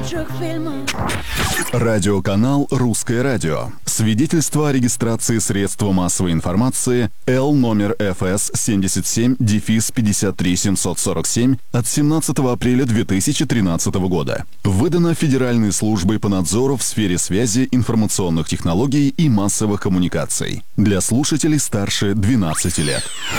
лучших фильмов. Радиоканал «Русское радио». Свидетельство о регистрации средства массовой информации Л номер ФС 77-53747 от 17 апреля 2013 года. Выдано Федеральной службой по надзору в сфере связи, информационных технологий и массовых коммуникаций. Для слушателей старше 12 лет.